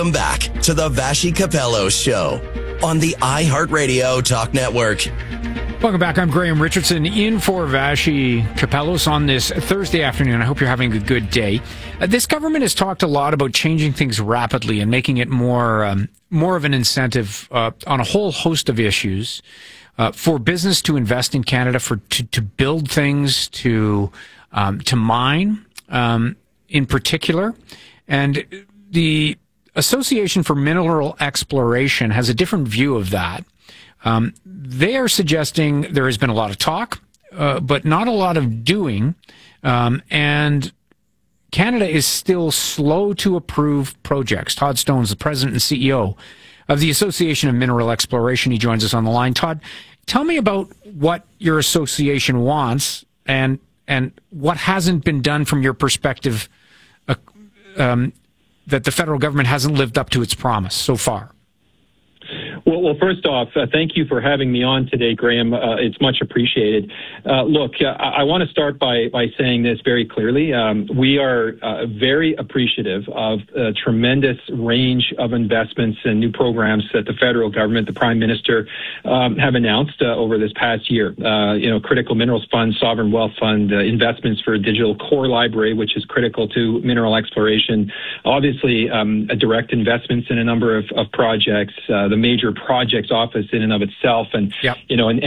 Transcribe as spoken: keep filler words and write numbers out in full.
Welcome back to the Vassy Capello Show on the iHeartRadio Talk Network. Welcome back. I'm Graham Richardson in for Vassy Capellos on this Thursday afternoon. I hope you're having a good day. Uh, this government has talked a lot about changing things rapidly and making it more um, more of an incentive uh, on a whole host of issues uh, for business to invest in Canada, for to, to build things, to um, to mine um, in particular. And the Association for Mineral Exploration has a different view of that. Um, they are suggesting there has been a lot of talk, uh, but not a lot of doing, um, and Canada is still slow to approve projects. Todd Stone's the president and C E O of the Association of Mineral Exploration. He joins us on the line. Todd, tell me about what your association wants and and what hasn't been done from your perspective uh, um, that the federal government hasn't lived up to its promise so far. Well, well, first off, uh, thank you for having me on today, Graham. Uh, it's much appreciated. Uh, look, uh, I, I want to start by, by saying this very clearly. Um, we are uh, very appreciative of a tremendous range of investments and new programs that the federal government, the Prime Minister, um, have announced uh, over this past year. Uh, you know, Critical Minerals Fund, Sovereign Wealth Fund, uh, investments for a digital core library, which is critical to mineral exploration. Obviously, um, a direct investments in a number of, of projects, uh, the major projects office in and of itself, and yep. you know, and